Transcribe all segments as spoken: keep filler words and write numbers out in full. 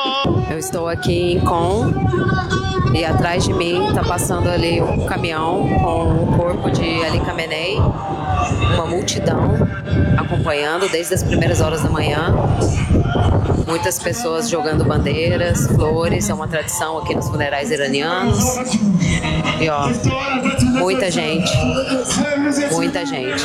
Eu estou aqui em Qom e atrás de mim está passando ali um caminhão com o corpo de Ali Khamenei, uma multidão acompanhando desde as primeiras horas da manhã. Muitas pessoas jogando bandeiras, flores, é uma tradição aqui nos funerais iranianos. E ó, muita gente, muita gente.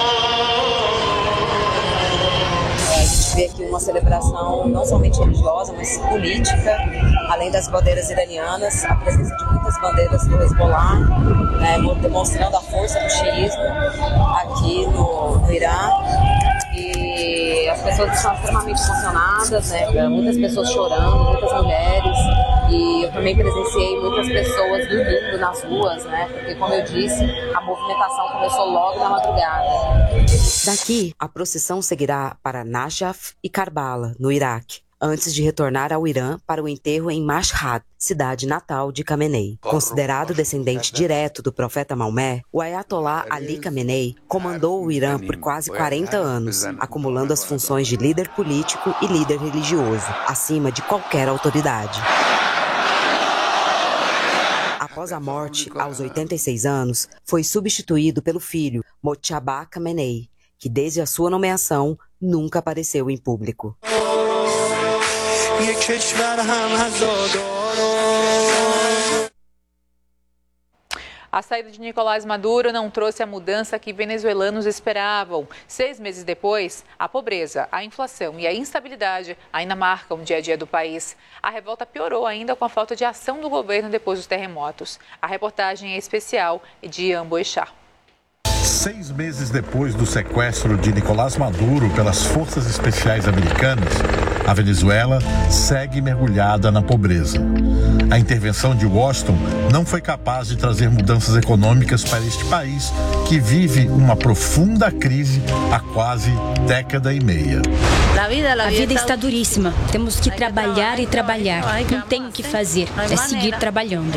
A gente vê aqui uma celebração não somente religiosa, mas política, além das bandeiras iranianas, a presença de muitas bandeiras do Hezbollah, né, demonstrando a força do xiismo aqui no, no Irã. E as pessoas estão extremamente emocionadas, né? Muitas pessoas chorando, muitas mulheres. E eu também presenciei muitas pessoas dormindo nas ruas, né? Porque, como eu disse, a movimentação começou logo na madrugada. Daqui, a procissão seguirá para Najaf e Karbala, no Iraque, antes de retornar ao Irã para o enterro em Mashhad, cidade natal de Khamenei. Considerado descendente direto do profeta Maomé, o Ayatollah Ali Khamenei comandou o Irã por quase quarenta anos, acumulando as funções de líder político e líder religioso, acima de qualquer autoridade. Após a morte, aos oitenta e seis anos, foi substituído pelo filho, Mojtaba Khamenei, que desde a sua nomeação nunca apareceu em público. A saída de Nicolás Maduro não trouxe a mudança que venezuelanos esperavam. Seis meses depois, a pobreza, a inflação e a instabilidade ainda marcam o dia a dia do país. A revolta piorou ainda com a falta de ação do governo depois dos terremotos. A reportagem é especial de Ian Boixá. Seis meses depois do sequestro de Nicolás Maduro pelas forças especiais americanas, a Venezuela segue mergulhada na pobreza. A intervenção de Washington não foi capaz de trazer mudanças econômicas para este país, que vive uma profunda crise há quase década e meia. A vida está duríssima. Temos que trabalhar e trabalhar. Não tem o que fazer. É seguir trabalhando.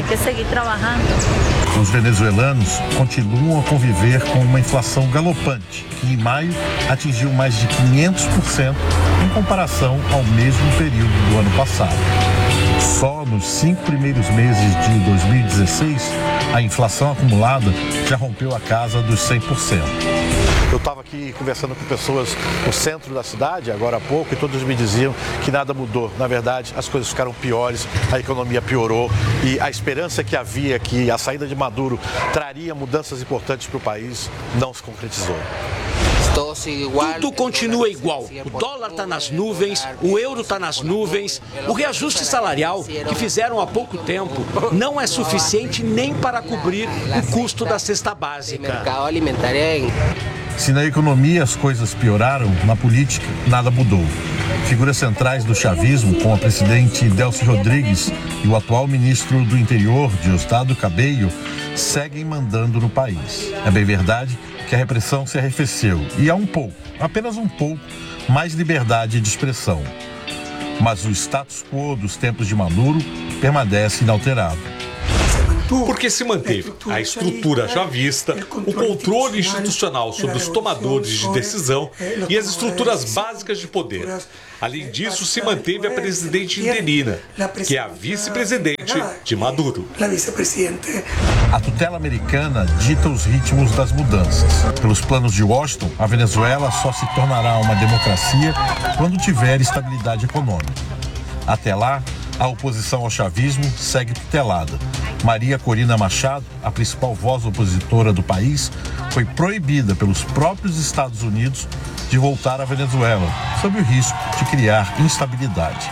Os venezuelanos continuam a conviver com uma inflação galopante, que em maio atingiu mais de quinhentos por cento em comparação ao mesmo período do ano passado. Só nos cinco primeiros meses de dois mil e dezesseis, a inflação acumulada já rompeu a casa dos cem por cento. Eu estava aqui conversando com pessoas no centro da cidade, agora há pouco, e todos me diziam que nada mudou. Na verdade, as coisas ficaram piores, a economia piorou e a esperança que havia que a saída de Maduro traria mudanças importantes para o país não se concretizou. Tudo continua igual. O dólar está nas nuvens, o euro está nas nuvens, o reajuste salarial que fizeram há pouco tempo não é suficiente nem para cobrir o custo da cesta básica. Se na economia as coisas pioraram, na política nada mudou. Figuras centrais do chavismo, como a presidente Delcy Rodrigues e o atual ministro do Interior, Diosdado Cabello, seguem mandando no país. É bem verdade que a repressão se arrefeceu e há um pouco, apenas um pouco, mais liberdade de expressão. Mas o status quo dos tempos de Maduro permanece inalterado. Porque se manteve a estrutura chavista, o controle institucional sobre os tomadores de decisão e as estruturas básicas de poder. Além disso, se manteve a presidente interina, que é a vice-presidente de Maduro. A tutela americana dita os ritmos das mudanças. Pelos planos de Washington, a Venezuela só se tornará uma democracia quando tiver estabilidade econômica. Até lá, a oposição ao chavismo segue tutelada. Maria Corina Machado, a principal voz opositora do país, foi proibida pelos próprios Estados Unidos de voltar à Venezuela, sob o risco de criar instabilidade.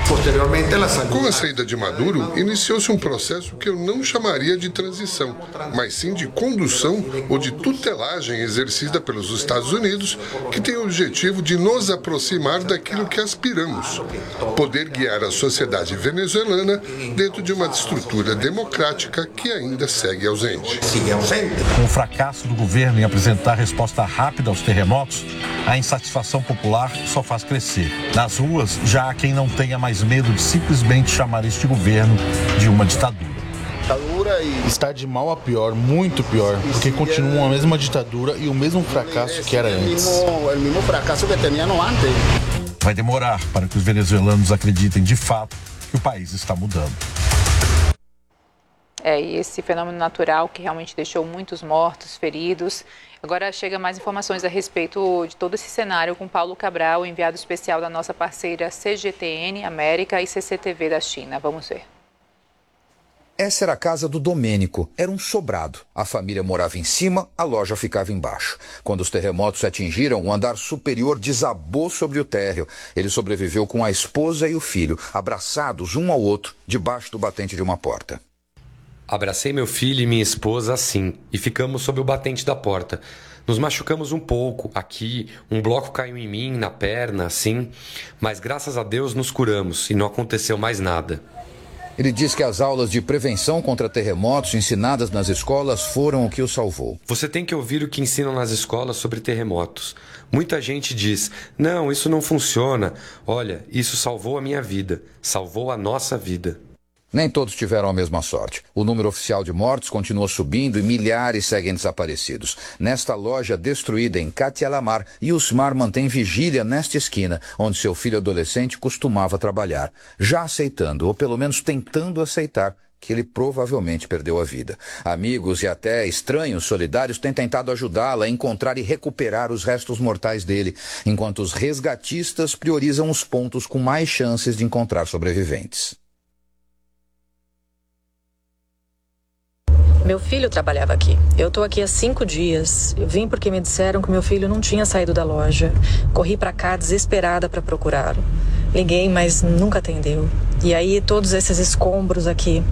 Com a saída de Maduro, iniciou-se um processo que eu não chamaria de transição, mas sim de condução ou de tutelagem exercida pelos Estados Unidos, que tem o objetivo de nos aproximar daquilo que aspiramos: poder guiar a sociedade venezuelana dentro de uma estrutura democrática que ainda segue ausente. Com o fracasso do governo em apresentar resposta rápida aos terremotos, a insatisfação popular só faz crescer. Nas ruas, já há quem não tenha mais medo de simplesmente chamar este governo de uma ditadura. Está de mal a pior, muito pior, porque continua a mesma ditadura e o mesmo fracasso que era antes. Vai demorar para que os venezuelanos acreditem de fato que o país está mudando. É, e esse fenômeno natural que realmente deixou muitos mortos, feridos. Agora chega mais informações a respeito de todo esse cenário com Paulo Cabral, enviado especial da nossa parceira C G T N América e C C T V da China. Vamos ver. Essa era a casa do Domênico, era um sobrado. A família morava em cima, a loja ficava embaixo. Quando os terremotos atingiram, o andar superior desabou sobre o térreo. Ele sobreviveu com a esposa e o filho, abraçados um ao outro, debaixo do batente de uma porta. Abracei meu filho e minha esposa assim, e ficamos sob o batente da porta. Nos machucamos um pouco, aqui, um bloco caiu em mim, na perna, assim, mas graças a Deus nos curamos e não aconteceu mais nada. Ele diz que as aulas de prevenção contra terremotos ensinadas nas escolas foram o que o salvou. Você tem que ouvir o que ensinam nas escolas sobre terremotos. Muita gente diz, não, isso não funciona. Olha, isso salvou a minha vida, salvou a nossa vida. Nem todos tiveram a mesma sorte. O número oficial de mortos continua subindo e milhares seguem desaparecidos. Nesta loja destruída em Catialamar, Yusmar mantém vigília nesta esquina, onde seu filho adolescente costumava trabalhar, já aceitando, ou pelo menos tentando aceitar, que ele provavelmente perdeu a vida. Amigos e até estranhos solidários têm tentado ajudá-la a encontrar e recuperar os restos mortais dele, enquanto os resgatistas priorizam os pontos com mais chances de encontrar sobreviventes. Meu filho trabalhava aqui. Eu estou aqui há cinco dias. Eu vim porque me disseram que meu filho não tinha saído da loja. Corri para cá desesperada para procurá-lo. Liguei, mas nunca atendeu. E aí todos esses escombros aqui.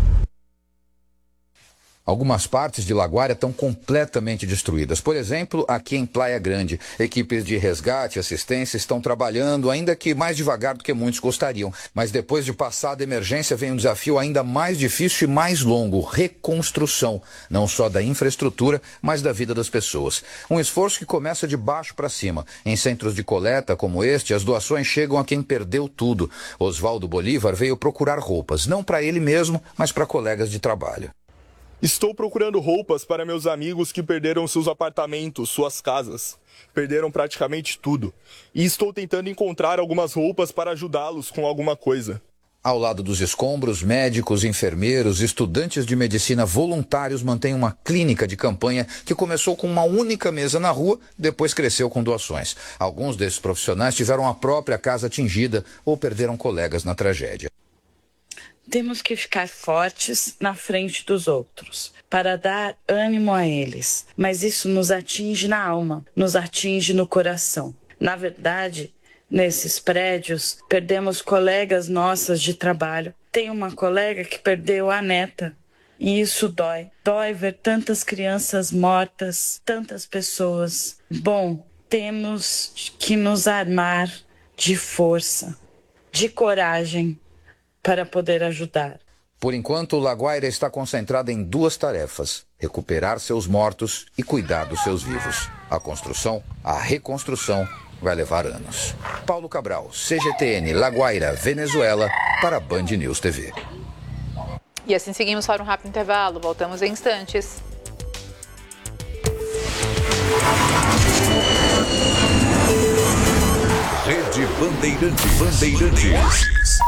Algumas partes de Laguaira estão completamente destruídas. Por exemplo, aqui em Praia Grande, equipes de resgate e assistência estão trabalhando, ainda que mais devagar do que muitos gostariam. Mas depois de passar da emergência, vem um desafio ainda mais difícil e mais longo: reconstrução, não só da infraestrutura, mas da vida das pessoas. Um esforço que começa de baixo para cima. Em centros de coleta como este, as doações chegam a quem perdeu tudo. Oswaldo Bolívar veio procurar roupas, não para ele mesmo, mas para colegas de trabalho. Estou procurando roupas para meus amigos que perderam seus apartamentos, suas casas. Perderam praticamente tudo. E estou tentando encontrar algumas roupas para ajudá-los com alguma coisa. Ao lado dos escombros, médicos, enfermeiros, estudantes de medicina voluntários mantêm uma clínica de campanha que começou com uma única mesa na rua, depois cresceu com doações. Alguns desses profissionais tiveram a própria casa atingida ou perderam colegas na tragédia. Temos que ficar fortes na frente dos outros, para dar ânimo a eles. Mas isso nos atinge na alma, nos atinge no coração. Na verdade, nesses prédios, perdemos colegas nossas de trabalho. Tem uma colega que perdeu a neta. E isso dói. Dói ver tantas crianças mortas, tantas pessoas. Bom, temos que nos armar de força, de coragem, para poder ajudar. Por enquanto, Laguaira está concentrada em duas tarefas: recuperar seus mortos e cuidar dos seus vivos. A construção, a reconstrução, vai levar anos. Paulo Cabral, C G T N, Laguaira, Venezuela, para a Band News T V. E assim seguimos para um rápido intervalo. Voltamos em instantes. Rede Bandeirantes. Bandeirantes.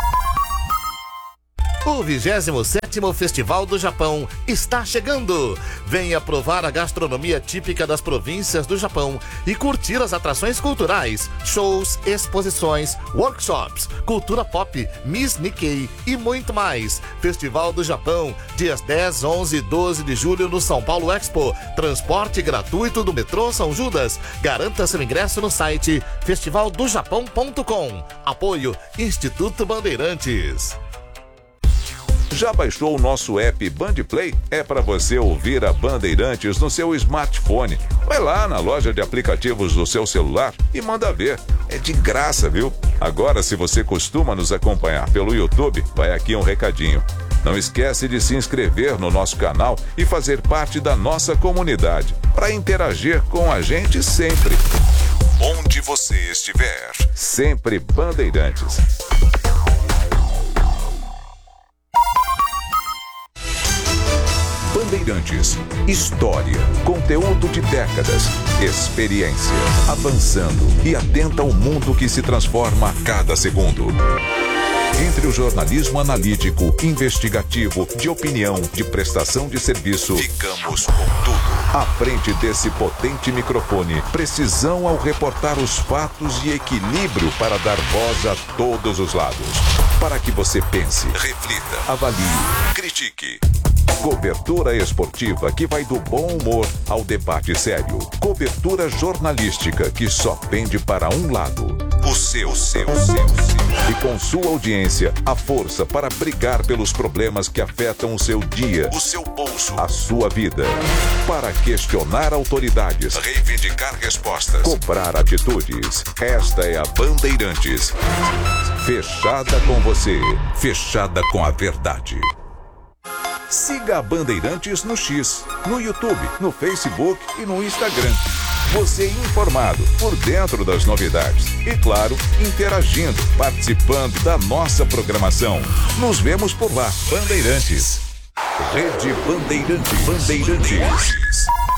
O vigésimo sétimo Festival do Japão está chegando. Venha provar a gastronomia típica das províncias do Japão e curtir as atrações culturais, shows, exposições, workshops, cultura pop, Miss Nikkei e muito mais. Festival do Japão, dias dez, onze e doze de julho no São Paulo Expo. Transporte gratuito do metrô São Judas. Garanta seu ingresso no site festival do japão ponto com. Apoio Instituto Bandeirantes. Já baixou o nosso app Bandplay? É para você ouvir a Bandeirantes no seu smartphone. Vai lá na loja de aplicativos do seu celular e manda ver. É de graça, viu? Agora, se você costuma nos acompanhar pelo YouTube, vai aqui um recadinho. Não esquece de se inscrever no nosso canal e fazer parte da nossa comunidade, para interagir com a gente sempre. Onde você estiver. Sempre Bandeirantes. Bandeirantes. História, conteúdo de décadas, experiência, avançando e atenta ao mundo que se transforma a cada segundo. Entre o jornalismo analítico, investigativo, de opinião, de prestação de serviço, ficamos com tudo. À frente desse potente microfone, precisão ao reportar os fatos e equilíbrio para dar voz a todos os lados. Para que você pense, reflita, avalie, critique. Cobertura esportiva que vai do bom humor ao debate sério. Cobertura jornalística que só pende para um lado. O seu, seu, seu, seu. E com sua audiência, a força para brigar pelos problemas que afetam o seu dia, o seu bolso, a sua vida. Para questionar autoridades, reivindicar respostas, cobrar atitudes. Esta é a Bandeirantes. Fechada com você, fechada com a verdade. Siga a Bandeirantes no X, no YouTube, no Facebook e no Instagram. Você informado, por dentro das novidades. E claro, interagindo, participando da nossa programação. Nos vemos por lá. Bandeirantes. Rede Bandeirantes. Bandeirantes.